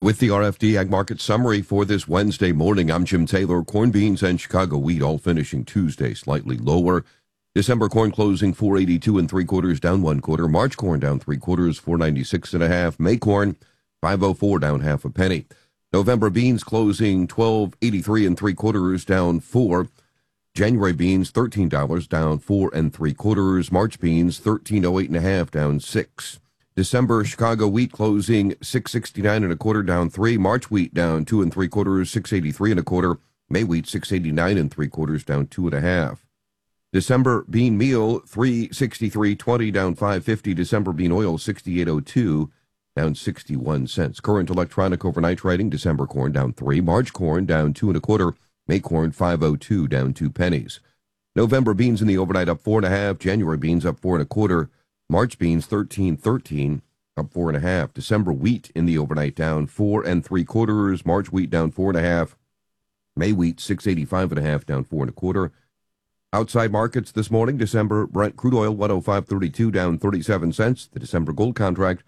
With the RFD Ag Market Summary for this Wednesday morning, I'm Jim Taylor. Corn, beans, and Chicago wheat all finishing Tuesday slightly lower. December corn closing 482 3/4, down 1/4. March corn down 3/4, 496 1/2. May corn 504, down half a penny. November beans closing 1283 3/4, down 4. January beans $13, down 4 3/4. March beans 1308 1/2, down 6. December Chicago wheat closing 669 1/4, down 3. March wheat down 2 3/4, 683 1/4. May wheat 689 3/4, down 2 1/2. December bean meal 363.20, down 5.50. December bean oil 68.02, down 61 cents. Current electronic overnight trading: December corn down 3, March corn down 2 1/4, May corn 5.02, down 2 pennies. November beans in the overnight up 4 1/2. January beans up 4 1/4. March beans 13.13, up 4 1/2. December wheat in the overnight down 4 3/4. March wheat down 4 1/2. May wheat 685 1/2, down 4 1/4. Outside markets this morning: December Brent crude oil 105.32, down 37 cents. The December gold contract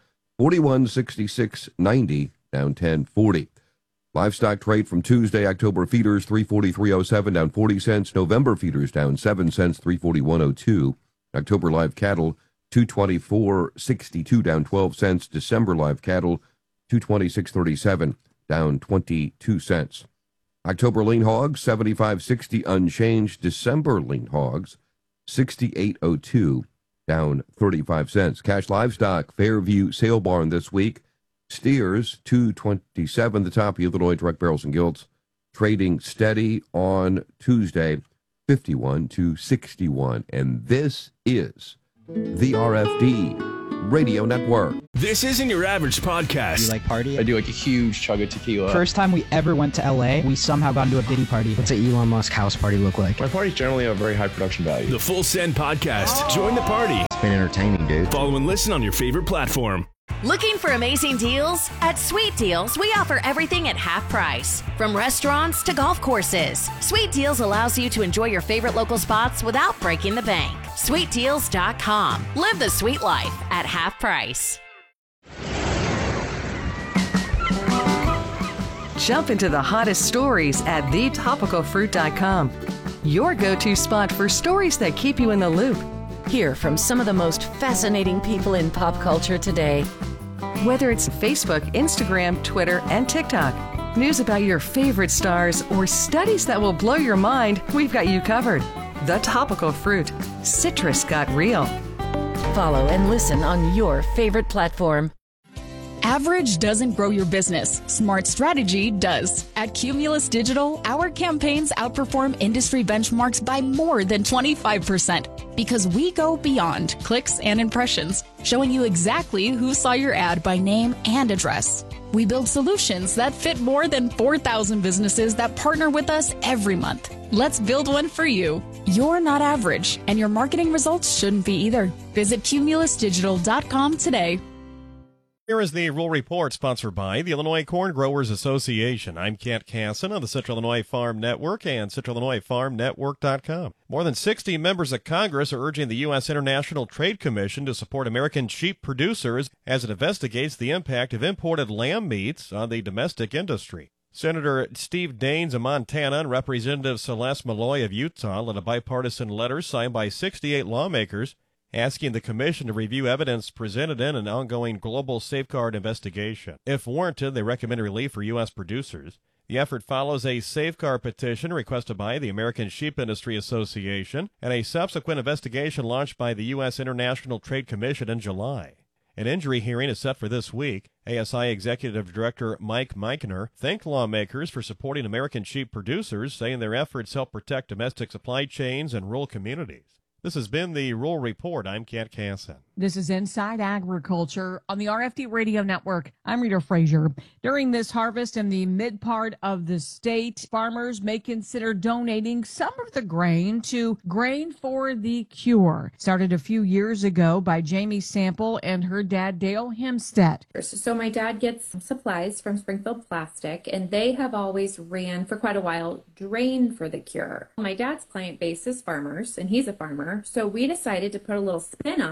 41.6690, down 10.40. Livestock trade from Tuesday: October feeders 343.07, down 40 cents. November feeders down 7 cents, 341.02. October live cattle 224.62, down 12 cents. December live cattle 226.37, down 22 cents. October lean hogs 75.60, unchanged. December lean hogs 68.02, down 35 cents. Cash livestock Fairview sale barn this week: steers 227, the top of Illinois direct barrels and gilts, trading steady on Tuesday 51 to 61. And this is the RFD Radio Network. This isn't your average podcast. Do you like party? I do like a huge chug of tequila. First time we ever went to LA, we somehow got into a Diddy party. What's an Elon Musk house party look like? My parties generally have very high production value. The Full Send Podcast. Join the party. It's been entertaining, dude. Follow and listen on your favorite platform. Looking for amazing deals? At Sweet Deals, we offer everything at half price. From restaurants to golf courses, Sweet Deals allows you to enjoy your favorite local spots without breaking the bank. SweetDeals.com. Live the sweet life at half price. Jump into the hottest stories at thetopicalfruit.com. Your go-to spot for stories that keep you in the loop. Hear from some of the most fascinating people in pop culture today. Whether it's Facebook, Instagram, Twitter, and TikTok, news about your favorite stars, or studies that will blow your mind, we've got you covered. The Topical Fruit. Citrus got real. Follow and listen on your favorite platform. Average doesn't grow your business. Smart strategy does. At Cumulus Digital, our campaigns outperform industry benchmarks by more than 25% because we go beyond clicks and impressions, showing you exactly who saw your ad by name and address. We build solutions that fit more than 4,000 businesses that partner with us every month. Let's build one for you. You're not average, and your marketing results shouldn't be either. Visit cumulusdigital.com today. Here is the Rural Report, sponsored by the Illinois Corn Growers Association. I'm Kent Casson of the Central Illinois Farm Network and CentralIllinoisFarmNetwork.com. More than 60 members of Congress are urging the U.S. International Trade Commission to support American sheep producers as it investigates the impact of imported lamb meats on the domestic industry. Senator Steve Daines of Montana and Representative Celeste Malloy of Utah led a bipartisan letter signed by 68 lawmakers asking the commission to review evidence presented in an ongoing global safeguard investigation. If warranted, they recommend relief for U.S. producers. The effort follows a safeguard petition requested by the American Sheep Industry Association and a subsequent investigation launched by the U.S. International Trade Commission in July. An injury hearing is set for this week. ASI Executive Director Mike Meichner thanked lawmakers for supporting American sheep producers, saying their efforts help protect domestic supply chains and rural communities. This has been the Rural Report. I'm Kent Casson. This is Inside Agriculture on the RFD Radio Network. I'm Rita Frazier. During this harvest in the mid part of the state, farmers may consider donating some of the grain to Grain for the Cure. Started a few years ago by Jamie Sample and her dad, Dale Hempstead. So my dad gets supplies from Springfield Plastic, and they have always ran for quite a while Grain for the Cure. My dad's client base is farmers, and he's a farmer. So we decided to put a little spin on it, which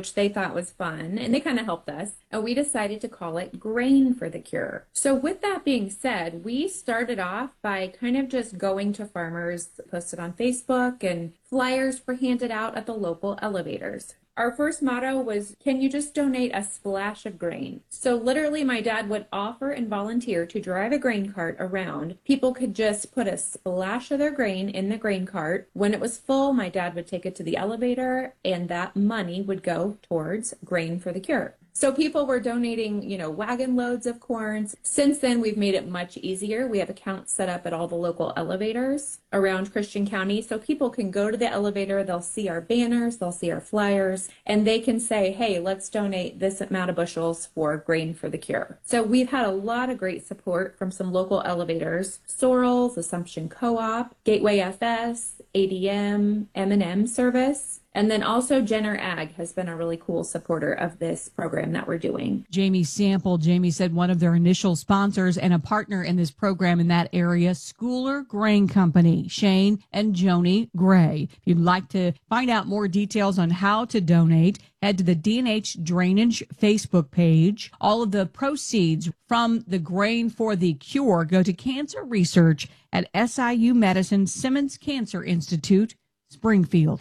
which they thought was fun, and they kind of helped us. And we decided to call it Grain for the Cure. So with that being said, we started off by kind of just going to farmers, posted on Facebook, and flyers were handed out at the local elevators. Our first motto was, can you just donate a splash of grain? So literally my dad would offer and volunteer to drive a grain cart around. People could just put a splash of their grain in the grain cart. When it was full, my dad would take it to the elevator, and that money would go towards Grain for the Cure. So people were donating, wagon loads of corn. Since then, we've made it much easier. We have accounts set up at all the local elevators around Christian County. So people can go to the elevator, they'll see our banners, they'll see our flyers, and they can say, hey, let's donate this amount of bushels for Grain for the Cure. So we've had a lot of great support from some local elevators, Sorrells, Assumption Co-op, Gateway FS, ADM, M&M Service. And then also Jenner Ag has been a really cool supporter of this program that we're doing. Jamie Sample. Jamie said one of their initial sponsors and a partner in this program in that area, Schooler Grain Company, Shane and Joni Gray. If you'd like to find out more details on how to donate, head to the D&H Drainage Facebook page. All of the proceeds from the Grain for the Cure go to cancer research at SIU Medicine Simmons Cancer Institute, Springfield.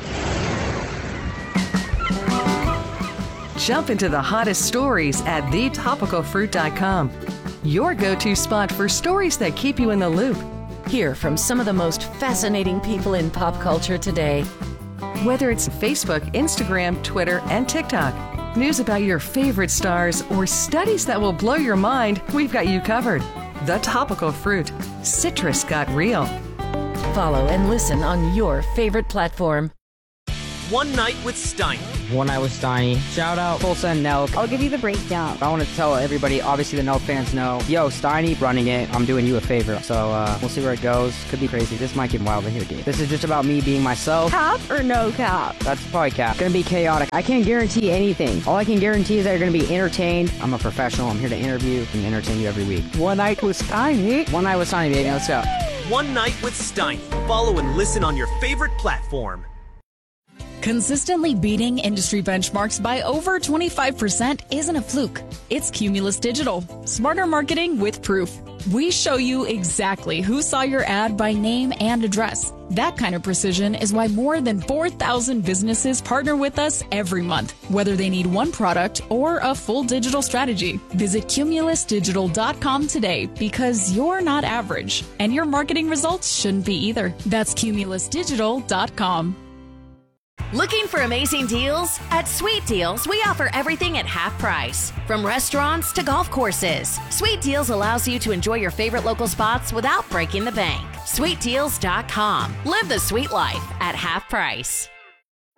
Jump into the hottest stories at thetopicalfruit.com. Your go-to spot for stories that keep you in the loop. Hear from some of the most fascinating people in pop culture today. Whether it's Facebook, Instagram, Twitter, and TikTok, news about your favorite stars, or studies that will blow your mind, we've got you covered. The Topical Fruit. Citrus got real. Follow and listen on your favorite platform. One Night with Steiny. One Night with Steiny. Shout out Tulsa and Nelk. I'll give you the breakdown. I want to tell everybody, obviously the Nelk fans know, yo, Steiny running it. I'm doing you a favor. So we'll see where it goes. Could be crazy. This might get wild in here, dude. This is just about me being myself. Cap or no cap? That's probably cap. Gonna be chaotic. I can't guarantee anything. All I can guarantee is that you're gonna be entertained. I'm a professional. I'm here to interview and entertain you every week. One Night with Steiny. One Night with Steiny, baby. Let's go. One Night with Steiny. Follow and listen on your favorite platform. Consistently beating industry benchmarks by over 25% isn't a fluke. It's Cumulus Digital. Smarter marketing with proof. We show you exactly who saw your ad by name and address. That kind of precision is why more than 4,000 businesses partner with us every month, whether they need one product or a full digital strategy. Visit cumulusdigital.com today because you're not average, and your marketing results shouldn't be either. That's cumulusdigital.com. Looking for amazing deals? At Sweet Deals, we offer everything at half price. From restaurants to golf courses, Sweet Deals allows you to enjoy your favorite local spots without breaking the bank. SweetDeals.com. Live the sweet life at half price.